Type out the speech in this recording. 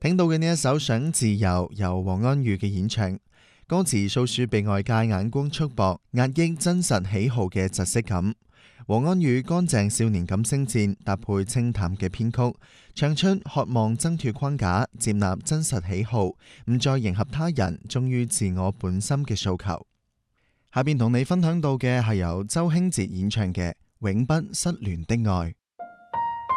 聽到嘅呢一首《想自由》由黃安宇嘅演唱，歌詞訴說被外界眼光束縛、壓抑真實喜好嘅窒息感。黃安宇乾淨少年感聲線，搭配清淡嘅編曲，唱出渴望掙脫框架、接納真實喜好，唔再迎合他人，忠於自我本心嘅訴求。下邊同你分享到嘅係由周興哲演唱嘅《永不失聯的愛》。